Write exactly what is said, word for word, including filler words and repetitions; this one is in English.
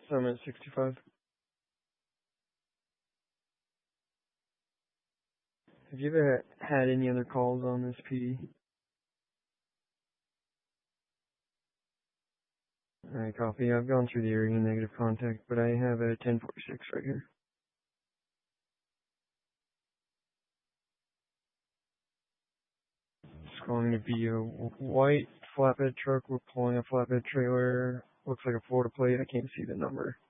Summit sixty-five. Have you ever had any other calls on this P D? Alright, copy. I've gone through the area negative contact, but I have a ten forty-six right here. It's going to be a white flatbed truck. We're pulling a flatbed trailer. Looks like a Florida plate. I can't see the number.